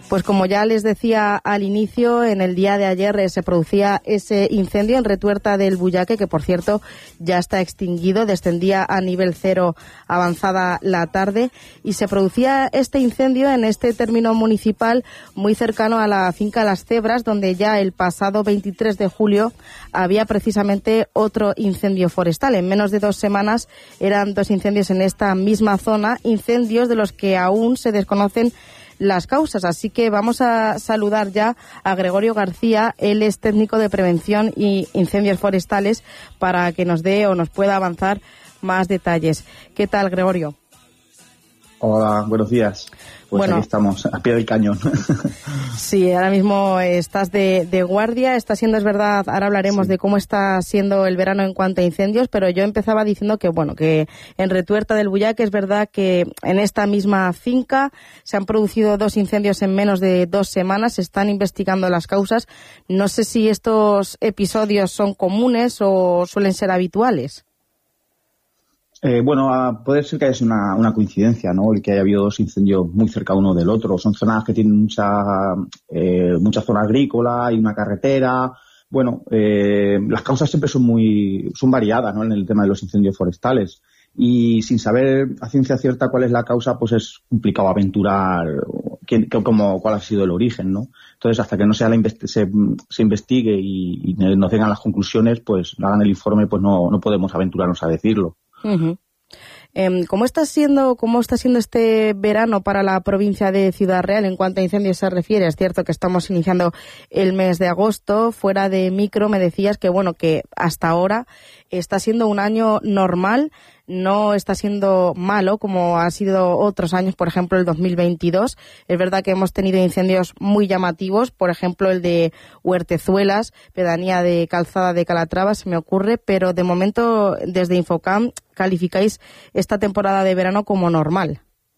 Pues como ya les decía al inicio, en el día de ayer se producía ese incendio en Retuerta del Bullaque, que por cierto ya está extinguido, descendía a nivel 0 avanzada la tarde, y se producía este incendio en este término municipal muy cercano a la finca Las Cebras, donde ya el pasado 23 de julio había precisamente otro incendio forestal. En menos de 2 semanas eran 2 incendios en esta misma zona, incendios de los que aún se desconocen las causas. Así que vamos a saludar ya a Gregorio García. Él es técnico de prevención y incendios forestales, para que nos dé o nos pueda avanzar más detalles. ¿Qué tal, Gregorio? Hola, buenos días. Pues bueno, aquí estamos, a pie del cañón. Sí, ahora mismo estás de guardia. Está siendo, es verdad, ahora hablaremos de cómo está siendo el verano en cuanto a incendios, pero yo empezaba diciendo que, bueno, que en Retuerta del Bullaque es verdad que en esta misma finca se han producido 2 incendios en menos de 2 semanas. Se están investigando las causas. No sé si estos episodios son comunes o suelen ser habituales. Bueno, puede ser que haya sido una coincidencia, ¿no? El que haya habido 2 incendios muy cerca uno del otro. Son zonas que tienen mucha zona agrícola y una carretera. Bueno, las causas siempre son variadas, ¿no? En el tema de los incendios forestales. Y sin saber a ciencia cierta cuál es la causa, pues es complicado aventurar cuál ha sido el origen, ¿no? Entonces, hasta que no se investigue y nos den las conclusiones, pues hagan el informe, pues no podemos aventurarnos a decirlo. Uh-huh. ¿Cómo está siendo este verano para la provincia de Ciudad Real en cuanto a incendios se refiere? Es cierto que estamos iniciando el mes de agosto. Fuera de micro me decías que, bueno, que hasta ahora está siendo un año normal, no está siendo malo como ha sido otros años, por ejemplo el 2022. Es verdad que hemos tenido incendios muy llamativos, por ejemplo el de Huertezuelas, pedanía de Calzada de Calatrava, se me ocurre, pero de momento desde Infocam calificáis esta temporada de verano como normal.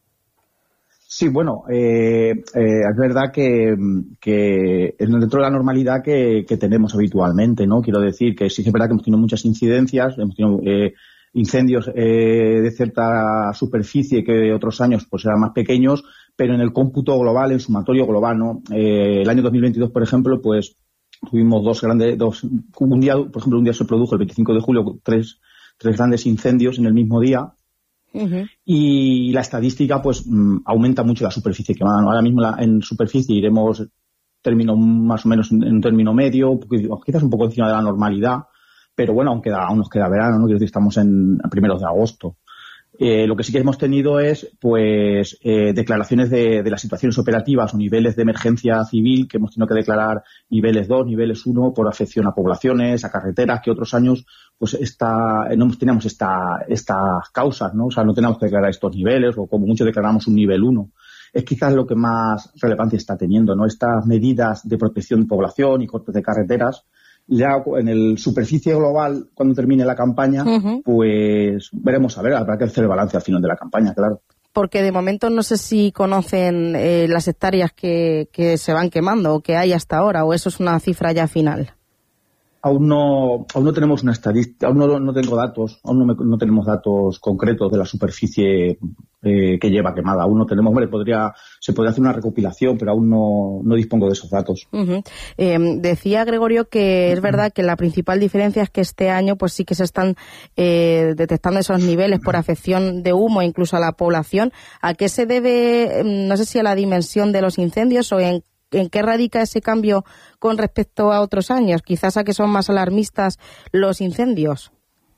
Sí, bueno, es verdad que dentro de la normalidad que tenemos habitualmente, ¿no? Quiero decir que sí es verdad que hemos tenido muchas incidencias, hemos tenido incendios de cierta superficie que otros años pues eran más pequeños, pero en el cómputo global, en sumatorio global, ¿no? El año 2022, por ejemplo, pues tuvimos un día se produjo el 25 de julio tres grandes incendios en el mismo día. Uh-huh. Y la estadística pues aumenta mucho la superficie quemada, ¿no? Ahora mismo en superficie iremos más o menos en un término medio, quizás un poco encima de la normalidad, pero bueno, aún nos queda verano, ¿no? Quiero decir, estamos a primeros de agosto. Lo que sí que hemos tenido es pues declaraciones de las situaciones operativas o niveles de emergencia civil, que hemos tenido que declarar niveles 2, niveles 1 por afección a poblaciones, a carreteras, que otros años pues no teníamos estas causas, ¿no? O sea, no teníamos que declarar estos niveles, o como mucho declaramos un nivel 1. Es quizás lo que más relevancia está teniendo, ¿no? Estas medidas de protección de población y cortes de carreteras. Ya en el superficie global, cuando termine la campaña, uh-huh, pues veremos, habrá que hacer el balance al final de la campaña, claro. Porque de momento no sé si conocen las hectáreas que se van quemando o que hay hasta ahora, o eso es una cifra ya final. Aún no tenemos una estadística, aún no tengo datos, no tenemos datos concretos de la superficie que lleva quemada. Aún no tenemos, se podría hacer una recopilación, pero aún no dispongo de esos datos. Uh-huh. Decía Gregorio que es verdad que la principal diferencia es que este año pues sí que se están detectando esos niveles por afección de humo incluso a la población. ¿A qué se debe? No sé si a la dimensión de los incendios o en qué radica ese cambio con respecto a otros años. Quizás a que son más alarmistas los incendios.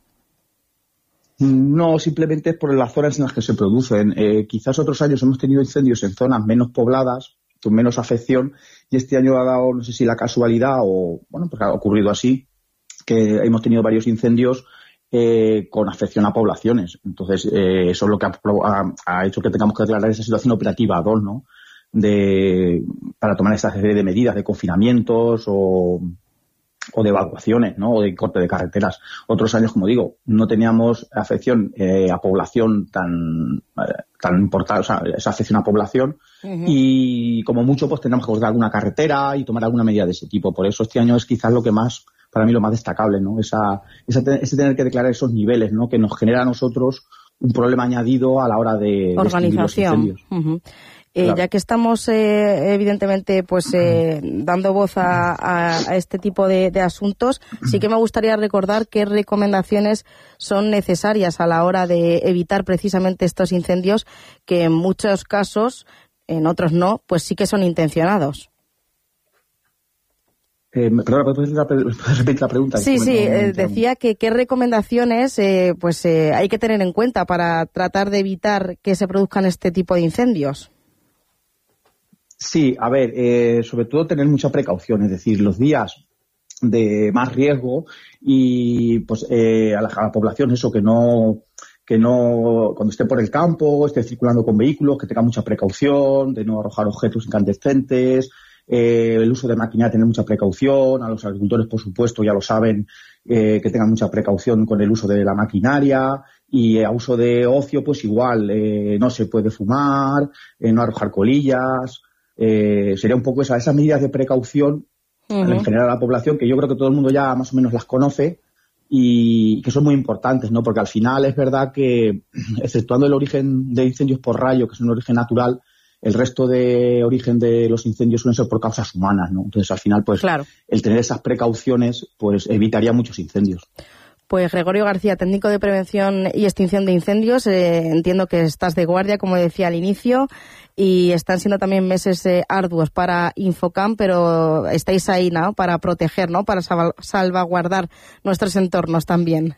No, simplemente es por las zonas en las que se producen. Quizás otros años hemos tenido incendios en zonas menos pobladas, con menos afección, y este año ha dado, no sé si la casualidad o, bueno, pues ha ocurrido así, que hemos tenido varios incendios con afección a poblaciones. Entonces, eso es lo que ha hecho que tengamos que declarar esa situación operativa a 2, ¿no? Para tomar esta serie de medidas de confinamientos o de evacuaciones, ¿no? O de corte de carreteras. Otros años, como digo, no teníamos afección a población tan importante, o sea, esa afección a población, uh-huh, y como mucho pues tenemos que cortar alguna carretera y tomar alguna medida de ese tipo. Por eso este año es quizás lo que más, para mí, lo más destacable, ¿no? Ese tener que declarar esos niveles, ¿no? Que nos genera a nosotros un problema añadido a la hora de organización. Los incendios. Uh-huh. Claro. Ya que estamos evidentemente pues dando voz a este tipo de asuntos, sí que me gustaría recordar qué recomendaciones son necesarias a la hora de evitar precisamente estos incendios que en muchos casos, en otros no, pues sí que son intencionados. Perdona, ¿puedes repetir la pregunta? Sí, decía que qué recomendaciones hay que tener en cuenta para tratar de evitar que se produzcan este tipo de incendios. Sí, a ver, sobre todo tener mucha precaución, es decir, los días de más riesgo y pues a la población eso que no cuando esté por el campo, esté circulando con vehículos, que tenga mucha precaución, de no arrojar objetos incandescentes, el uso de maquinaria, tener mucha precaución, a los agricultores por supuesto ya lo saben, que tengan mucha precaución con el uso de la maquinaria y a uso de ocio pues igual, no se puede fumar, no arrojar colillas, sería un poco esas medidas de precaución en general a la población que yo creo que todo el mundo ya más o menos las conoce y que son muy importantes, ¿no? Porque al final es verdad que, exceptuando el origen de incendios por rayo, que es un origen natural, el resto de origen de los incendios suelen ser por causas humanas, ¿no? Entonces, al final, pues, claro, el tener esas precauciones, pues, evitaría muchos incendios. Pues Gregorio García, técnico de prevención y extinción de incendios, entiendo que estás de guardia, como decía al inicio, y están siendo también meses arduos para Infocam, pero estáis ahí, ¿no?, para proteger, ¿no?, para salvaguardar nuestros entornos también.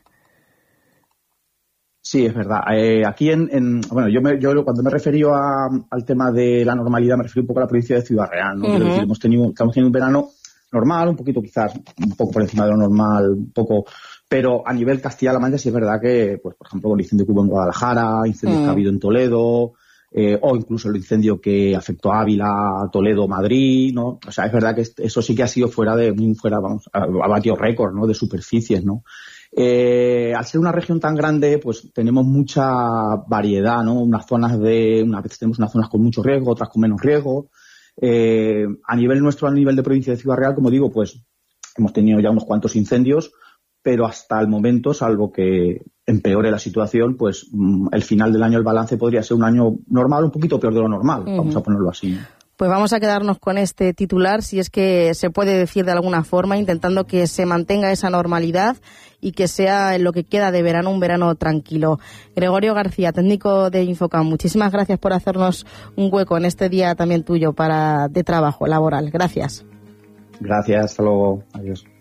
Sí, es verdad. Aquí bueno, yo cuando me referí al tema de la normalidad me refiero un poco a la provincia de Ciudad Real, ¿no? Quiero decir, estamos teniendo un verano normal, un poquito quizás un poco por encima de lo normal, un poco, pero a nivel Castilla-La Mancha sí es verdad que, pues por ejemplo, el incendio que hubo en Guadalajara, incendios que ha habido en Toledo, o incluso el incendio que afectó a Ávila, Toledo, Madrid, ¿no? O sea, es verdad que eso sí que ha sido ha batido récord, ¿no?, de superficies, ¿no? Al ser una región tan grande, pues tenemos mucha variedad, ¿no? Unas veces tenemos unas zonas con mucho riesgo, otras con menos riesgo. A nivel de provincia de Ciudad Real, como digo, pues hemos tenido ya unos cuantos incendios, pero hasta el momento, salvo que empeore la situación, pues el final del año, el balance podría ser un año normal, un poquito peor de lo normal, vamos a ponerlo así, ¿no? Pues vamos a quedarnos con este titular, si es que se puede decir de alguna forma, intentando que se mantenga esa normalidad y que sea en lo que queda de verano un verano tranquilo. Gregorio García, técnico de Infocam, muchísimas gracias por hacernos un hueco en este día también tuyo de trabajo laboral. Gracias. Gracias, hasta luego. Adiós.